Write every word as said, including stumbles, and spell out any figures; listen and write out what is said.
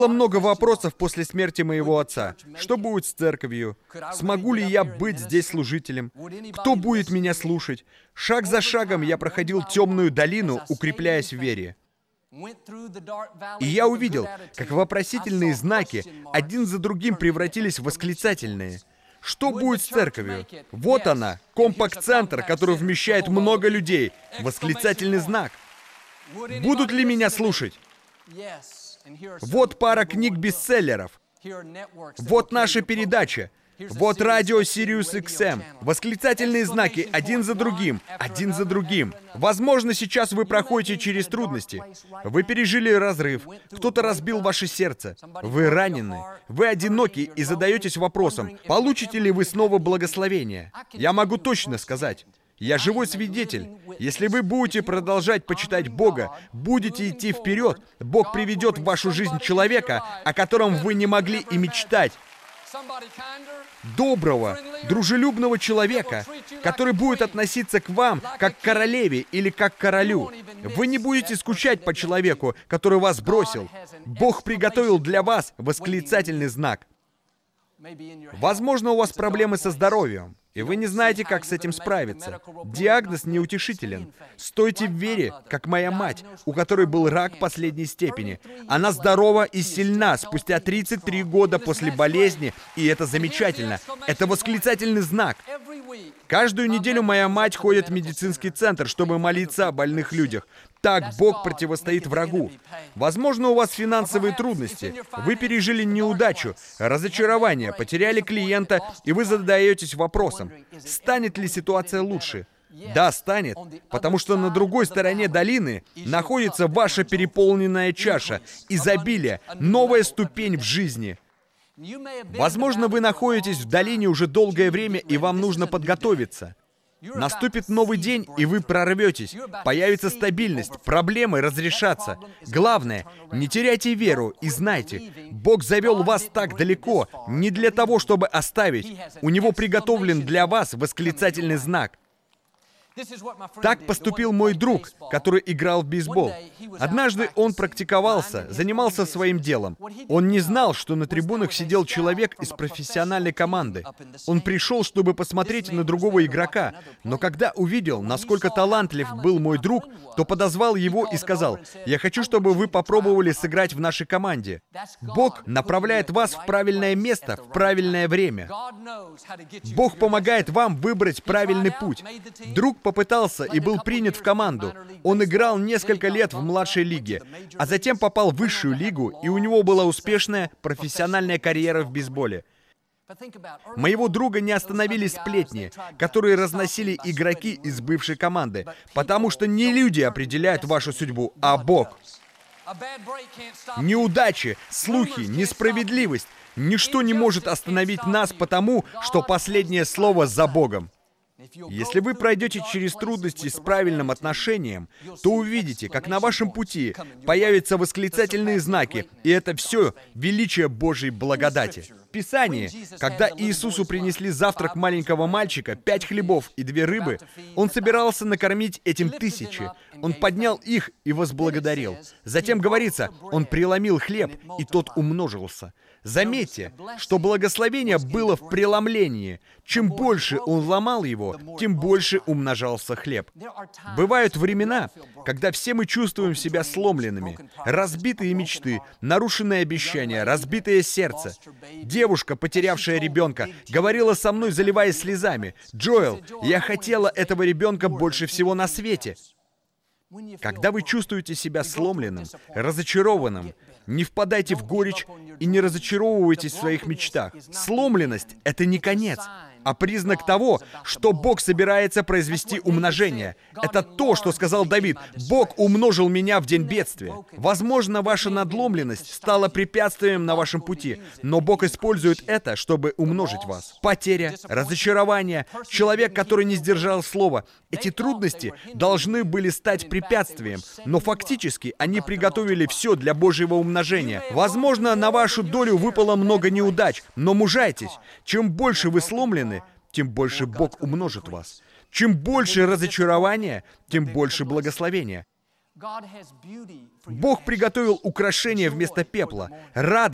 Было много вопросов после смерти моего отца. Что будет с церковью? Смогу ли я быть здесь служителем? Кто будет меня слушать? Шаг за шагом я проходил темную долину, укрепляясь в вере. И я увидел, как вопросительные знаки один за другим превратились в восклицательные. Что будет с церковью? Вот она, компакт-центр, который вмещает много людей. Восклицательный знак. Будут ли меня слушать? Вот пара книг-бестселлеров. Вот наша передача. Вот радио Sirius икс эм. Восклицательные знаки один за другим, один за другим. Возможно, сейчас вы проходите через трудности. Вы пережили разрыв. Кто-то разбил ваше сердце. Вы ранены. Вы одиноки и задаетесь вопросом, получите ли вы снова благословение. Я могу точно сказать. Я живой свидетель. Если вы будете продолжать почитать Бога, будете идти вперед, Бог приведет в вашу жизнь человека, о котором вы не могли и мечтать. Доброго, дружелюбного человека, который будет относиться к вам как к королеве или как к королю. Вы не будете скучать по человеку, который вас бросил. Бог приготовил для вас восклицательный знак. Возможно, у вас проблемы со здоровьем, и вы не знаете, как с этим справиться. Диагноз неутешителен. Стойте в вере, как моя мать, у которой был рак последней степени. Она здорова и сильна спустя тридцать три года после болезни, и это замечательно. Это восклицательный знак. Каждую неделю моя мать ходит в медицинский центр, чтобы молиться о больных людях. Так Бог противостоит врагу. Возможно, у вас финансовые трудности. Вы пережили неудачу, разочарование, потеряли клиента, и вы задаетесь вопросом, станет ли ситуация лучше? Да, станет, потому что на другой стороне долины находится ваша переполненная чаша, изобилие, новая ступень в жизни. Возможно, вы находитесь в долине уже долгое время, и вам нужно подготовиться. Наступит новый день, и вы прорветесь. Появится стабильность, проблемы разрешатся. Главное, не теряйте веру и знайте, Бог завел вас так далеко не для того, чтобы оставить. У Него приготовлен для вас восклицательный знак. Так поступил мой друг, который играл в бейсбол. Однажды он практиковался, занимался своим делом. Он не знал, что на трибунах сидел человек из профессиональной команды. Он пришел, чтобы посмотреть на другого игрока, но когда увидел, насколько талантлив был мой друг, то подозвал его и сказал: «Я хочу, чтобы вы попробовали сыграть в нашей команде». Бог направляет вас в правильное место в правильное время. Бог помогает вам выбрать правильный путь. Друг попытался и был принят в команду. Он играл несколько лет в младшей лиге, а затем попал в высшую лигу, и у него была успешная профессиональная карьера в бейсболе. Моего друга не остановили сплетни, которые разносили игроки из бывшей команды, потому что не люди определяют вашу судьбу, а Бог. Неудачи, слухи, несправедливость — ничто не может остановить нас, потому что последнее слово за Богом. Если вы пройдете через трудности с правильным отношением, то увидите, как на вашем пути появятся восклицательные знаки, и это все величие Божьей благодати. В Писании, когда Иисусу принесли завтрак маленького мальчика, пять хлебов и две рыбы, Он собирался накормить этим тысячи. Он поднял их и возблагодарил. Затем говорится, Он преломил хлеб, и тот умножился. Заметьте, что благословение было в преломлении. Чем больше он ломал его, тем больше умножался хлеб. Бывают времена, когда все мы чувствуем себя сломленными. Разбитые мечты, нарушенные обещания, разбитое сердце. Девушка, потерявшая ребенка, говорила со мной, заливаясь слезами: «Джоэл, я хотела этого ребенка больше всего на свете». Когда вы чувствуете себя сломленным, разочарованным, не впадайте в горечь и не разочаровывайтесь в своих мечтах. Сломленность — это не конец, а признак того, что Бог собирается произвести умножение. Это то, что сказал Давид: «Бог умножил меня в день бедствия». Возможно, ваша надломленность стала препятствием на вашем пути, но Бог использует это, чтобы умножить вас. Потеря, разочарование, человек, который не сдержал слова — эти трудности должны были стать препятствием, но фактически они приготовили все для Божьего умножения. Возможно, на вашу долю выпало много неудач, но мужайтесь. Чем больше вы сломлены, тем больше Бог умножит вас. Чем больше разочарования, тем больше благословения. Бог приготовил украшение вместо пепла, радость